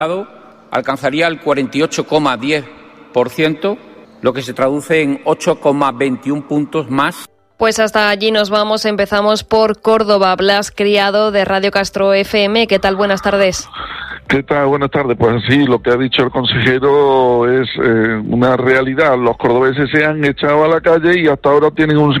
alcanzaría el 48,10%, lo que se traduce en 8,21 puntos más. Pues hasta allí nos vamos. Empezamos por Córdoba. Blas Criado, de Radio Castro FM. ¿Qué tal? Buenas tardes. ¿Qué tal? Buenas tardes. Pues sí, lo que ha dicho el consejero es una realidad. Los cordobeses se han echado a la calle y hasta ahora tienen un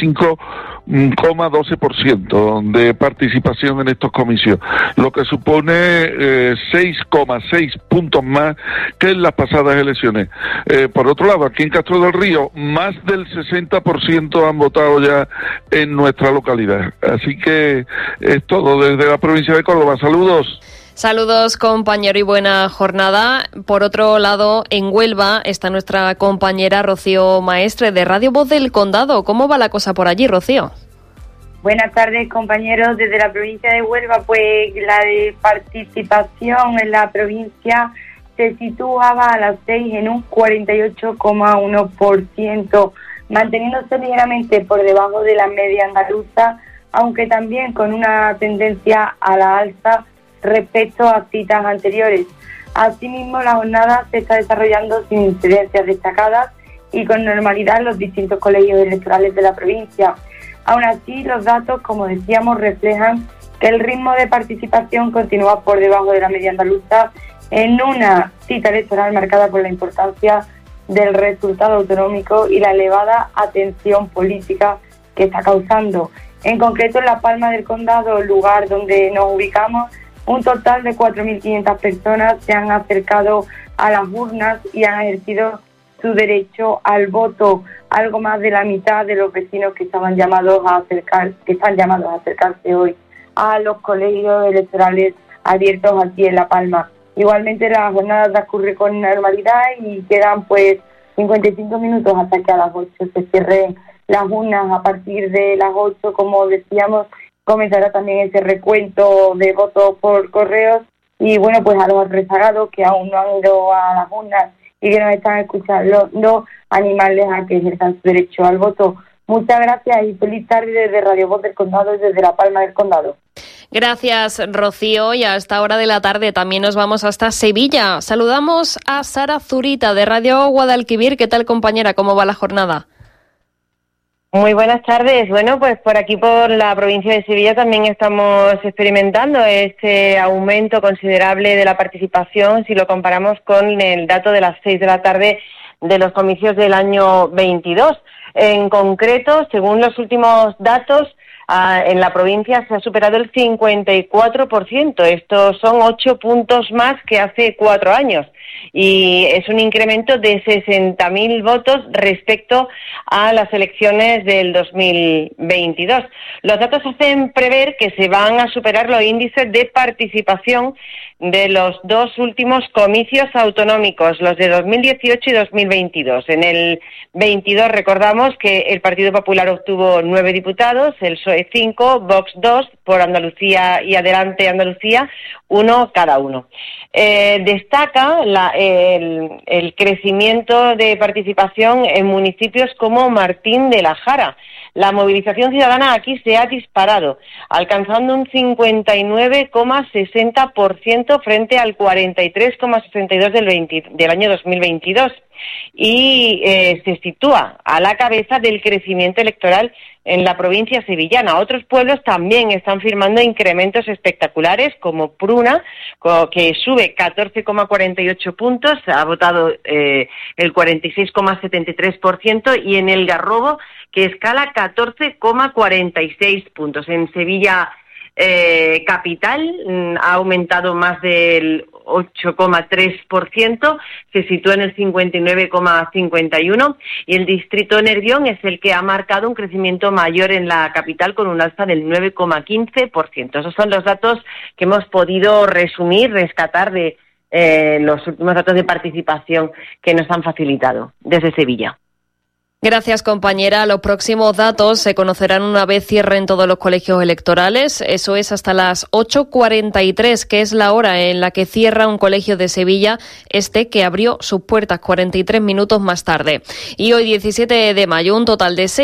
55,12% de participación en estos comicios, lo que supone 6,6 puntos más que en las pasadas elecciones. Por otro lado, aquí en Castro del Río, más del 60% han votado ya en nuestra localidad. Así que es todo desde la provincia de Córdoba. Saludos. Saludos, compañero, y buena jornada. Por otro lado, en Huelva está nuestra compañera Rocío Maestre, de Radio Voz del Condado. ¿Cómo va la cosa por allí, Rocío? Buenas tardes, compañeros. Desde la provincia de Huelva, pues la de participación en la provincia se situaba a las 6 en un 48,1%, manteniéndose ligeramente por debajo de la media andaluza, aunque también con una tendencia a la alza respecto a citas anteriores. Asimismo, la jornada se está desarrollando sin incidencias destacadas y con normalidad en los distintos colegios electorales de la provincia. Aún así, los datos, como decíamos, reflejan que el ritmo de participación continúa por debajo de la media andaluza en una cita electoral marcada por la importancia del resultado autonómico y la elevada atención política que está causando. En concreto, en La Palma del Condado, lugar donde nos ubicamos, un total de 4.500 personas se han acercado a las urnas y han ejercido su derecho al voto. Algo más de la mitad de los vecinos que están llamados a acercarse hoy a los colegios electorales abiertos aquí en La Palma. Igualmente, la jornada transcurre con normalidad y quedan pues 55 minutos hasta que a las 8 se cierren las urnas. A partir de las 8, como decíamos, comenzará también ese recuento de votos por correos y bueno, pues a los rezagados que aún no han ido a las urnas y que nos están escuchando, animarles a que ejerzan su derecho al voto. Muchas gracias y feliz tarde desde Radio Voz del Condado y desde La Palma del Condado. Gracias, Rocío, y a esta hora de la tarde también nos vamos hasta Sevilla. Saludamos a Sara Zurita, de Radio Guadalquivir. ¿Qué tal, compañera? ¿Cómo va la jornada? Muy buenas tardes. Bueno, pues por aquí, por la provincia de Sevilla, también estamos experimentando este aumento considerable de la participación si lo comparamos con el dato de las 6 de la tarde de los comicios del año 22. En concreto, según los últimos datos, en la provincia se ha superado el 54%. Estos son 8 puntos más que hace 4 años. Y es un incremento de 60.000 votos respecto a las elecciones del 2022. Los datos hacen prever que se van a superar los índices de participación de los dos últimos comicios autonómicos, los de 2018 y 2022. En el 22 recordamos que el Partido Popular obtuvo 9 diputados, el PSOE 5, Vox 2, por Andalucía y Adelante Andalucía, 1 cada uno. Destaca el crecimiento de participación en municipios como Martín de la Jara. La movilización ciudadana aquí se ha disparado, alcanzando un 59,60% frente al 43,62% del año 2022. Y se sitúa a la cabeza del crecimiento electoral en la provincia sevillana. Otros pueblos también están firmando incrementos espectaculares, como Pruna, que sube 14,48 puntos, ha votado el 46,73%, y en el Garrobo, que escala 14,46 puntos. En Sevilla capital ha aumentado más del 8,3%, se sitúa en el 59,51%, y el distrito de Nervión es el que ha marcado un crecimiento mayor en la capital con un alza del 9,15%. Esos son los datos que hemos podido rescatar de los últimos datos de participación que nos han facilitado desde Sevilla. Gracias, compañera. Los próximos datos se conocerán una vez cierren todos los colegios electorales. Eso es hasta las 8:43, que es la hora en la que cierra un colegio de Sevilla, que abrió sus puertas 43 minutos más tarde. Y hoy, 17 de mayo, un total de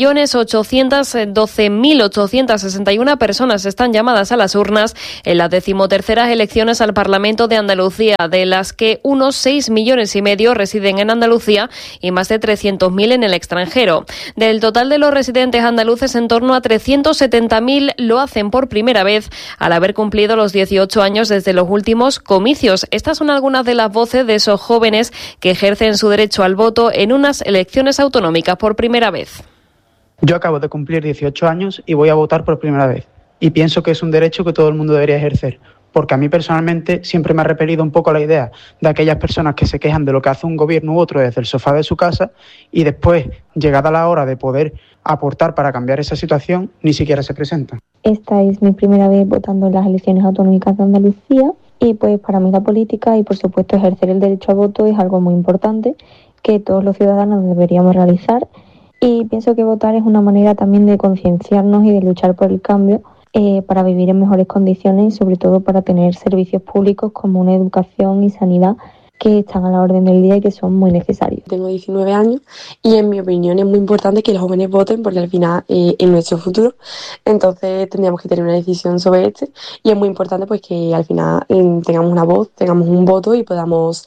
6.812.861 personas están llamadas a las urnas en las 13ª elecciones al Parlamento de Andalucía, de las que unos 6,5 millones residen en Andalucía y más de 300.000 en el extranjero. Del total de los residentes andaluces, en torno a 370.000 lo hacen por primera vez al haber cumplido los 18 años desde los últimos comicios. Estas son algunas de las voces de esos jóvenes que ejercen su derecho al voto en unas elecciones autonómicas por primera vez. Yo acabo de cumplir 18 años y voy a votar por primera vez. Y pienso que es un derecho que todo el mundo debería ejercer. Porque a mí personalmente siempre me ha repelido un poco la idea de aquellas personas que se quejan de lo que hace un gobierno u otro desde el sofá de su casa y después, llegada la hora de poder aportar para cambiar esa situación, ni siquiera se presentan. Esta es mi primera vez votando en las elecciones autonómicas de Andalucía y pues para mí la política y por supuesto ejercer el derecho al voto es algo muy importante que todos los ciudadanos deberíamos realizar, y pienso que votar es una manera también de concienciarnos y de luchar por el cambio para vivir en mejores condiciones y sobre todo para tener servicios públicos como una educación y sanidad que están a la orden del día y que son muy necesarios. Tengo 19 años y en mi opinión es muy importante que los jóvenes voten porque al final es nuestro futuro, entonces tendríamos que tener una decisión sobre y es muy importante pues que al final tengamos una voz, tengamos un voto y podamos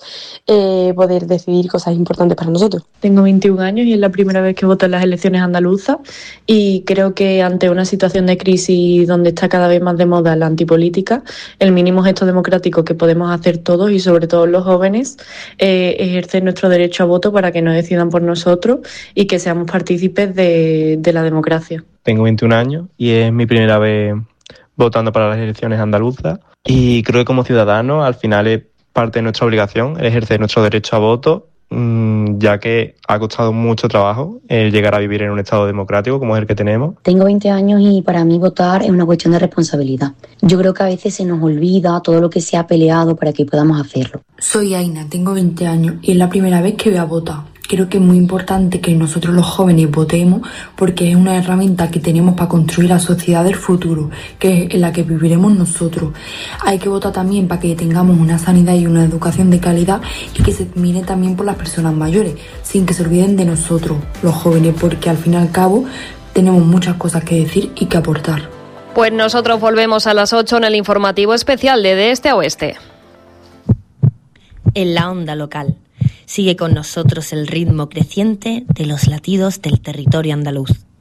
poder decidir cosas importantes para nosotros. Tengo 21 años y es la primera vez que voto en las elecciones andaluzas y creo que ante una situación de crisis donde está cada vez más de moda la antipolítica, el mínimo gesto democrático que podemos hacer todos y sobre todo los jóvenes ejercer nuestro derecho a voto para que nos decidan por nosotros y que seamos partícipes de la democracia. Tengo 21 años y es mi primera vez votando para las elecciones andaluzas y creo que como ciudadanos al final es parte de nuestra obligación el ejercer nuestro derecho a voto, ya que ha costado mucho trabajo llegar a vivir en un estado democrático como es el que tenemos. Tengo 20 años y para mí votar es una cuestión de responsabilidad. Yo creo que a veces se nos olvida todo lo que se ha peleado para que podamos hacerlo. Soy Aina, tengo 20 años y es la primera vez que voy a votar. Creo que es muy importante que nosotros los jóvenes votemos porque es una herramienta que tenemos para construir la sociedad del futuro, que es en la que viviremos nosotros. Hay que votar también para que tengamos una sanidad y una educación de calidad y que se mire también por las personas mayores, sin que se olviden de nosotros, los jóvenes, porque al fin y al cabo tenemos muchas cosas que decir y que aportar. Pues nosotros volvemos a las 8 en el informativo especial de Este a Oeste. En la onda local. Sigue con nosotros el ritmo creciente de los latidos del territorio andaluz.